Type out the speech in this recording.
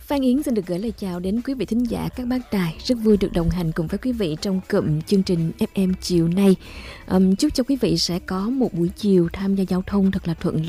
Phan Yến xin được gửi lời chào đến quý vị thính giả các bác đài. Rất vui được đồng hành cùng với quý vị trong cụm chương trình FM chiều nay. Chúc cho quý vị sẽ có một buổi chiều tham gia giao thông thật là thuận